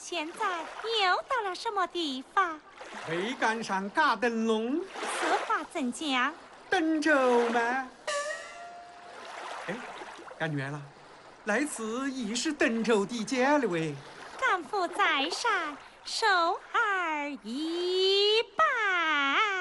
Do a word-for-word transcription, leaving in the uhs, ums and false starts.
现在又到了什么地方？ 会赶上嘎灯笼， 此话怎讲？ 登州吗？哎，干远了，来此亦是登州的家了喂。 赶赴在山，受儿一拜。